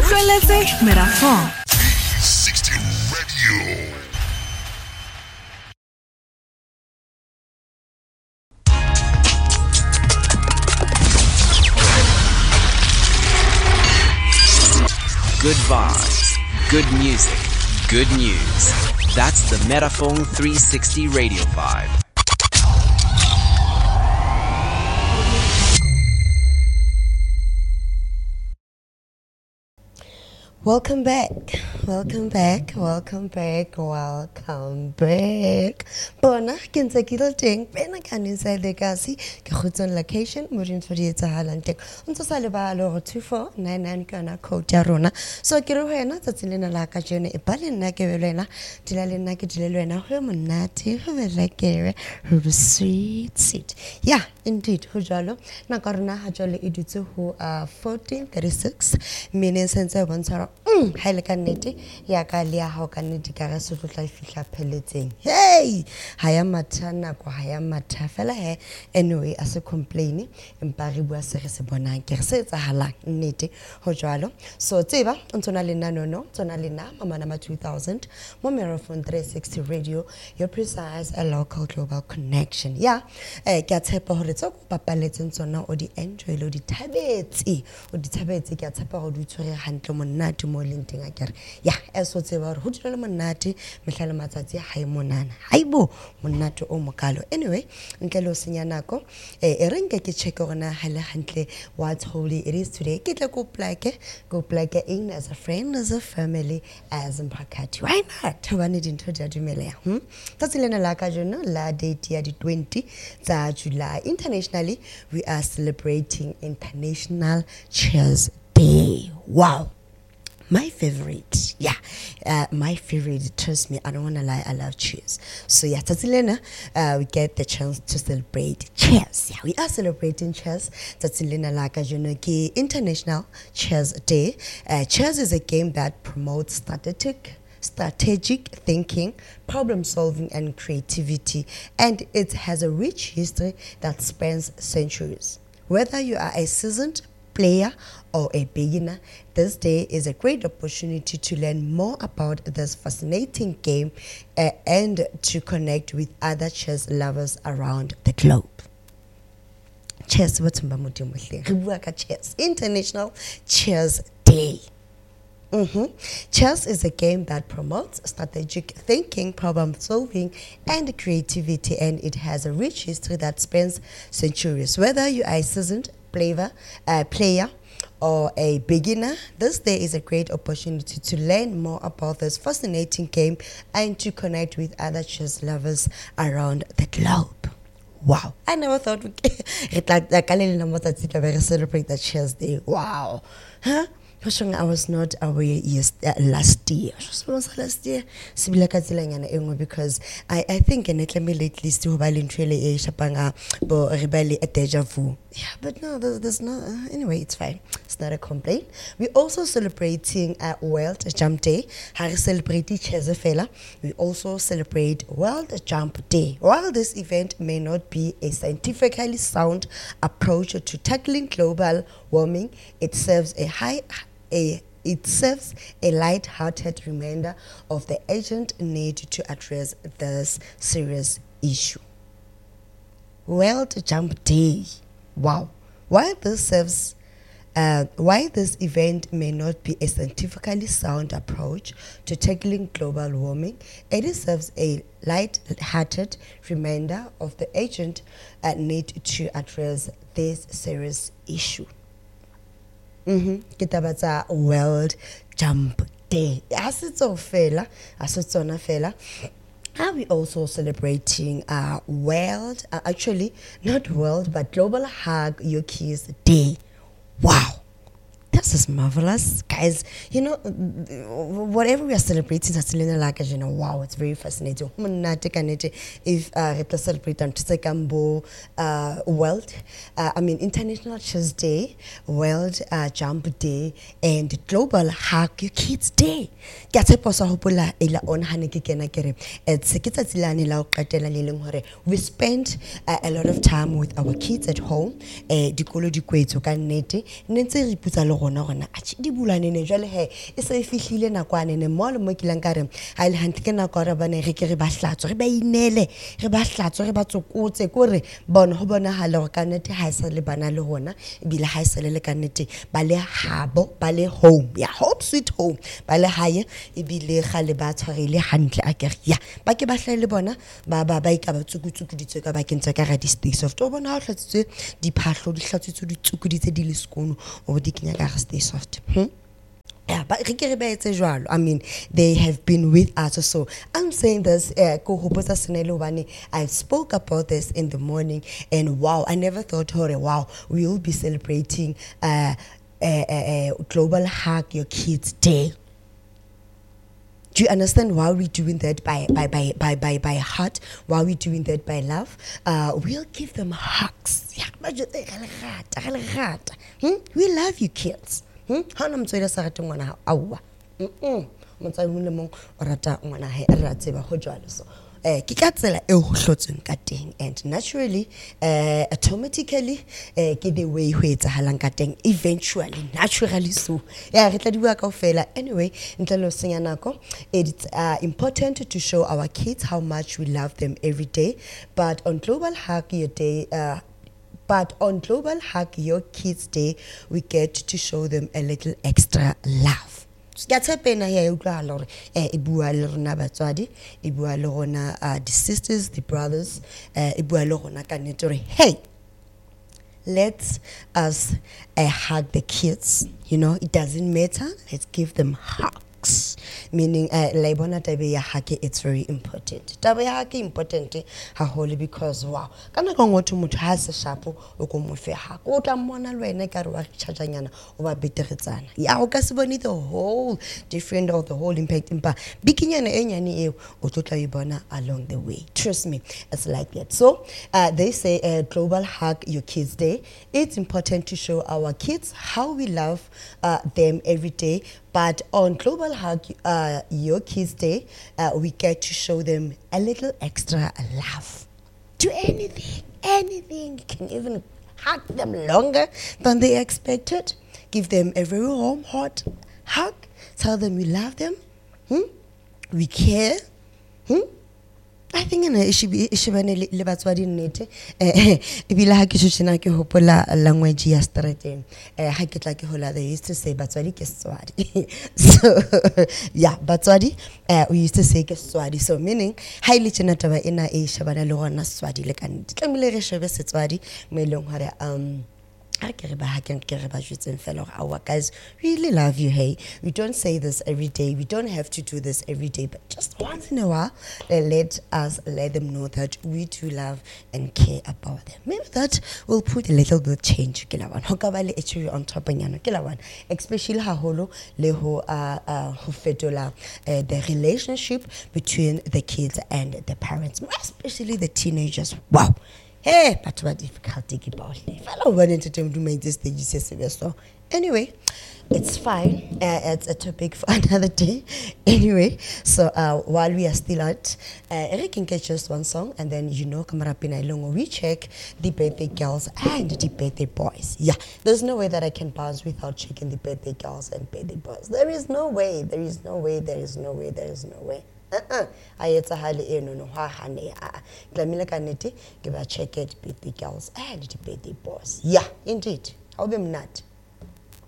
utlweletse Merafong 360 Radio. Good vibes, good music, good news. That's the Merafong 360 Radio vibe. Welcome back. Welcome back. Welcome back. Welcome back. Bona ke ntse ke le teng pena ka inside the kasi ke khutson location mo dintho di etsahalang teng. Ntse sa le ba lo 2499 kana code ya rona. So ke re wena tsatsi lena la ka jone e ba le nna ke be lena dila le nna ke dile le wena ho monate ho be lekere ho sweet. Yeah, indeed ho jalo na ka rona ha jole e dutse ho 1436 meaning sense bontsha ha ile ka nnete ya ka le ya ha ka nnete ka re se tla fihla pheletseng hey ha ya mathana kwa ha ya matha fela he anyway a se complain empa re bua se re se bonang ke re se etsahalang nnete ho jalo so tseba ntona le nanono tsona le na mama nama 2000 mo Merafong 360 Radio your precise a local global connection yeah ke a tshepa hore tso papaletseng tsona o di enjoy lo di thabetse ke a tshepa go di tshwere hantle monate mo lenteng a kere ya eso tseba hore ho dira le monate mehlale matsatsi ha e monana haibo monate o mokalo anyway ntle le o senya nako e renke ke check gona hale hantle what holy it is today ke tla go plug in as a friend as a family as mphakathi why not thabane dintho di a dumela tsatsi lena la ka jona la date ya di 20 tsa July internationally we are celebrating International Chess Day. Wow. My favorite, my favorite, trust me, I don't want to lie, I love chess. So yeah, Tatsilena, we get the chance to celebrate chess. Yeah, we are celebrating chess. Tatsilena Laka Jonoki International Chess Day. Chess is a game that promotes strategic thinking, problem solving and creativity, and it has a rich history that spans centuries. Whether you are a seasoned player or a beginner, this day is a great opportunity to learn more about this fascinating game and to connect with other chess lovers around the globe. Chess, chess, International Chess Day. Chess is a game that promotes strategic thinking, problem solving, and creativity, and it has a rich history that spans centuries. Whether you are a seasoned player or a beginner, this day is a great opportunity to learn more about this fascinating game and to connect with other chess lovers around the globe. Wow, I never thought we celebrate the Chess Day. Wow, huh? I was not aware last year. Last year, because I think in it lately still a deja vu. Yeah, but no, there's no. Anyway, it's fine. It's not a complaint. We're also celebrating World Jump Day. We celebrate chess fella. We also celebrate World Jump Day. While this event may not be a scientifically sound approach to tackling global warming, it serves a light-hearted reminder of the urgent need to address this serious issue. World Jump Day. Wow. While this event may not be a scientifically sound approach to tackling global warming, it serves a light-hearted reminder of the urgent need to address this serious issue. Kitabatsa World Jump Day. Fela. Are we also celebrating actually not world but Global Hug Your Kids Day? Wow. This is marvelous, guys. You know, whatever we are celebrating, wow, it's very fascinating. If we celebrate World, International Chess Day, World Jump Day, and Global Hug Your Kids Day. We spend a lot of time with our kids at home. gona a di bulanene jwale he e se fihlile nakwane ne mo le mo kilang ka re a ile hantle ke nako re bane re ke re ba hlatswa re ba inele re ba hlatswa re ba tsokotse kore bona ho bona hala re ka nete ha se le bana le hona e bile ha se le ka nete ba le habo ba le home ya hope sweet home ba le hae e bile ga le ba tshwarele hantle a ke ya ba ke ba hlele bona ba ka ba tsukutsukuditse ka ba kentse ka ra di stay soft o bona ha hlatsitswe di phahlo di hlatsitswe di tsukuditse di le skono o di kenya ka stay soft yeah, but I mean, they have been with us. So I'm saying this, I spoke about this in the morning, and wow, I never thought, wow, we will be celebrating Global Hug Your Kids Day. Do you understand why we're doing that by heart? Why we're doing that by love? We'll give them hugs. We love you, kids. Hana mtswela sa rata ngwana ha awa motsa mo le mong o rata ngwana ha e ratse ba go jwalo so ke ka tsela e go hlotseng ka teng and naturally automatically ke the way ho etsahalang ka teng eventually naturally so yeah re tla di bua kaofela anyway ntle lo senya nako it's important to show our kids how much we love them every day but on Global Hug Your Day Kids Day, we get to show them a little extra love. The sisters, the brothers, hey, let's us hug the kids. You know, it doesn't matter. Let's give them hugs. Meaning, it's very important. Important because wow, kana go to motho ha se shapo o go mo fe ha go tla mona le wena ka re wa tshajanyana o ba beteretsana ya o ka se bone the whole different of the whole impact impa bikinyana enyane e o tla ibona along the way. Trust me, it's like that. So they say Global Hug Your Kids Day. It's important to show our kids how we love them every day. But on Global Hug Your Kids Day, we get to show them a little extra love. Do anything. You can even hug them longer than they expected. Give them a very warm, hot hug. Tell them we love them. We care. I think it should be le batswadi nnete ebile ha ke tshena ke hopola language ya straight ha ke tla ke hola they used to say batswadi ke Swadi so yeah batswadi we used to say ke Swadi so meaning ha ile tshena taba ena e shabana le gona Swadi le ka nnete tlamile re shebe Setswadi mo eleng hore our guys really love you. Hey, we don't say this every day, we don't have to do this every day, but just once in a while let them know that we do love and care about them. Maybe that will put a little bit of change on top especially haholo le ho fetola the relationship between the kids and the parents, especially the teenagers. Wow. Hey, but what difficulty about life? I don't want to make this stage so. Anyway, it's fine. It's a topic for another day. Anyway, so while we are still at, Eric can catch just one song, and then we check the birthday girls and the birthday boys. Yeah, there's no way that I can pass without checking the birthday girls and birthday boys. There is no way. There is no way. There is no way. There is no way. I no Glamila Canete, give a check it birthday girls and the birthday boys. Yeah, indeed. How be not?